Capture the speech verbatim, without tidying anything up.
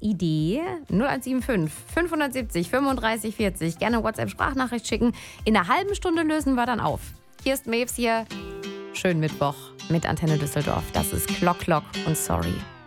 Idee? null eins sieben fünf fünfhundertsiebzig fünfunddreißig vierzig. Gerne WhatsApp-Sprachnachricht schicken. In einer halben Stunde lösen wir dann auf. Hier ist Maves hier. Schönen Mittwoch mit Antenne Düsseldorf. Das ist Klock Klock und Sorry.